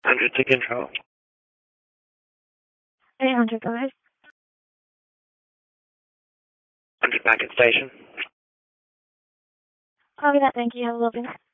100 to control. 800, go ahead. 100 back at station. Copy that, thank you. Have a lovely night.